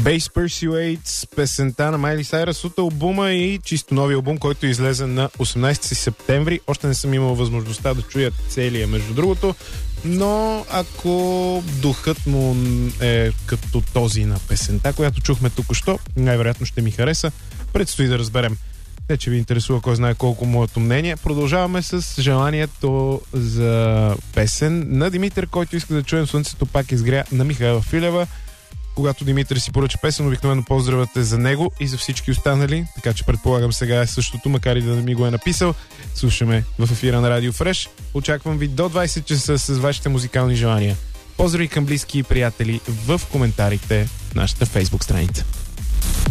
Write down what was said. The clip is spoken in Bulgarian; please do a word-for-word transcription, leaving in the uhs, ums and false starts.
Bass Persuades, песента на Майли Сайръс от албума и чисто нови албум, който излезе на осемнайсети септември. Още не съм имал възможността да чуя целия, между другото, но ако духът му е като този на песента, която чухме току-що, най-вероятно ще ми хареса. Предстои да разберем. Не, че ви интересува кой знае колко моето мнение. Продължаваме с желанието за песен на Димитър, който иска да чуем "Слънцето пак изгря" на Михаела Филева. Когато Димитър си поръча песен, обикновено поздравате за него и за всички останали, така че предполагам сега е същото, макар и да не ми го е написал. Слушаме в ефира на Радио Фреш. Очаквам ви до двайсет часа с вашите музикални желания. Поздрави към близки и приятели в коментарите в нашата Фейсбук страница.